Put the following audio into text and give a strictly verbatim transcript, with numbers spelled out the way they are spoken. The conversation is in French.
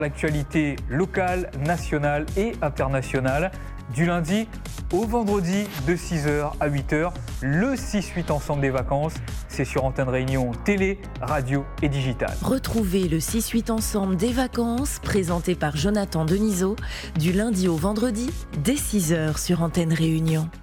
L'actualité locale, nationale et internationale, du lundi au vendredi de six heures à huit heures, le six huit Ensemble des vacances, c'est sur Antenne Réunion, télé, radio et digital. Retrouvez le six huit Ensemble des vacances, présenté par Jonathan Denisot, du lundi au vendredi, dès six heures sur Antenne Réunion.